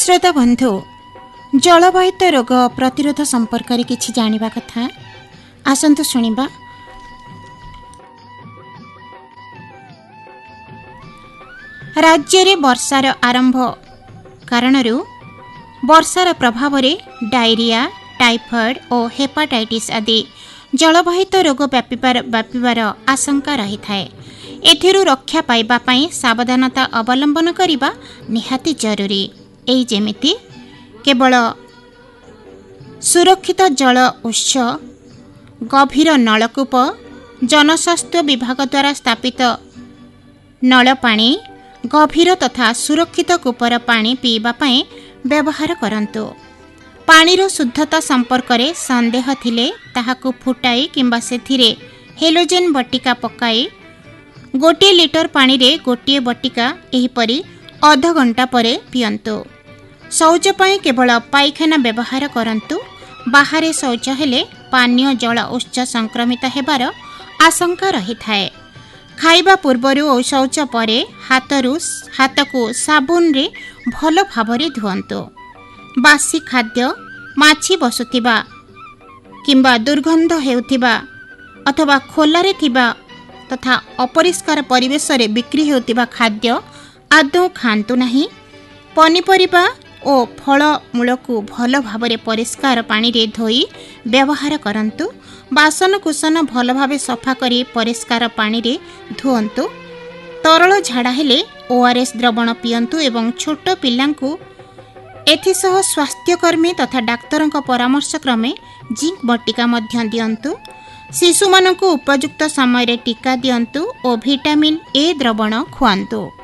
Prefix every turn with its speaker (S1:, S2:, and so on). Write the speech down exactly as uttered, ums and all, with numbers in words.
S1: श्रोता बंधु जलवाहित रोग प्रतिरोध संपर्क में किछि जानिबा कथा आसंतु सुनिबा। राज्य रे वर्षार आरंभ कारणरू वर्षार प्रभाव रे डायरिया टाइफॉइड और हेपाटाइटिस आदि जलवाहित रोग व्यापिबार व्यापिबार आशंका रही थाए। एथिरु रक्षा पाइबा पई सावधानता अवलंबन करिबा निहाती जरूरी। एई जेमिति केवल सुरक्षित जल उत्स, गभीर नलकूप, जनस्वास्थ्य विभाग द्वारा स्थापित नल पानी, गभीर तथा सुरक्षित कूपर पानी पीवा पई व्यवहार करंतु। पानीर शुद्धता संपर्क में संदेह थिले ताहाकु फुटाई किंबा सेथिरे हेलोजेन बटिका पकाई गोटे लिटर पानी रे गोटे बटिका एहिपरि अध घंटा परे पियंतु। शौच पाई केवल पायखाना व्यवहार करंतु। बाहरे शौच हेले पानीय जल उत्स संक्रमित हेबार आशंका रही थाए। खाइबा पूर्वरु और शौच परे हाथरु हाथकु साबुन रे भल भावरे धुअंतु। बासी खाद्य, माछी बसुथिबा किंबा दुर्गंध हेउथिबा अथवा खोलारे थिबा तथा अपरिष्कार परिवेश रे बिक्री हेउथिबा खाद्य आदौ खांतु नहीं। पनीपरिबा और फल मूलकु भल भावरे परिष्कार पानी रे धोई व्यवहार करंतु। बासन कुसन भल भावे सफा करी परिष्कार पानी रे धुअंतु। तरल झाड़ा हेले ओआरएस द्रवण पियंतु एवं छोट पिलांकु एथिसह स्वास्थ्यकर्मी तथा डाक्तरंक परामर्श क्रमे जिंक बटिका मध्य दियंतु। शिशु मानकु उपयुक्त समय रे टीका दियंतु और विटामिन ए द्रवण खुआंतु।